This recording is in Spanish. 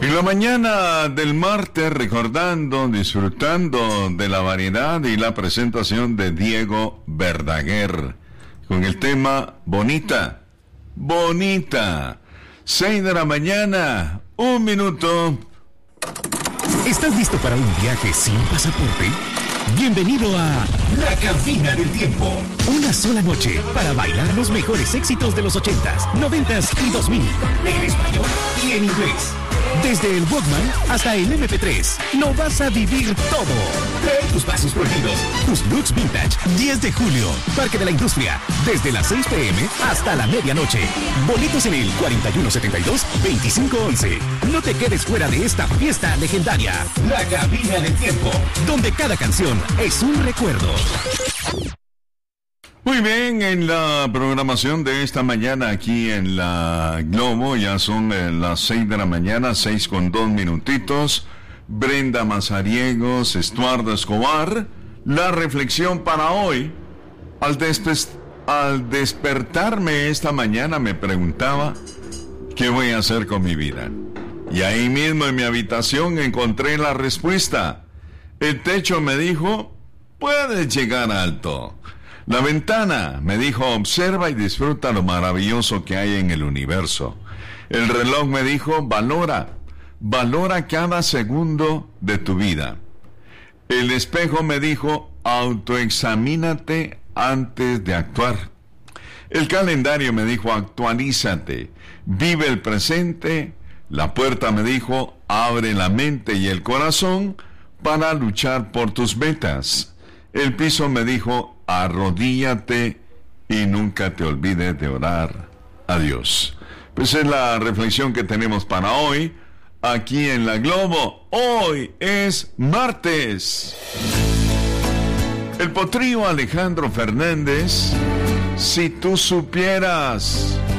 En la mañana del martes, recordando, disfrutando de la variedad y la presentación de Diego Verdaguer, con el tema Bonita, Bonita. 6 de la mañana, 1 minuto. ¿Estás listo para un viaje sin pasaporte? Bienvenido a La Cabina del Tiempo. Una sola noche para bailar los mejores éxitos de los 80s, 90s y 2000. En español y en inglés. Desde el Walkman hasta el MP3. Lo vas a vivir todo. Trae tus pasos prohibidos, tus looks vintage. 10 de julio, Parque de la Industria. Desde las 6 p.m. hasta la medianoche. Boletos en el 4172-2511. No te quedes fuera de esta fiesta legendaria. La Cabina del Tiempo, donde cada canción es un recuerdo. Muy bien, en la programación de esta mañana aquí en la Globo, ya son las 6 de la mañana, 6 con 2 minutitos. Brenda Mazariegos, Estuardo Escobar. La reflexión para hoy. Al despertarme esta mañana me preguntaba, ¿qué voy a hacer con mi vida? Y ahí mismo en mi habitación encontré la respuesta. El techo me dijo, puedes llegar alto. La ventana me dijo, observa y disfruta lo maravilloso que hay en el universo. El reloj me dijo, valora cada segundo de tu vida. El espejo me dijo, autoexamínate antes de actuar. El calendario me dijo, actualízate, vive el presente. La puerta me dijo, abre la mente y el corazón para luchar por tus metas. El piso me dijo, arrodíllate y nunca te olvides de orar a Dios. Pues es la reflexión que tenemos para hoy, aquí en la Globo. Hoy es martes. El potrillo Alejandro Fernández, si tú supieras.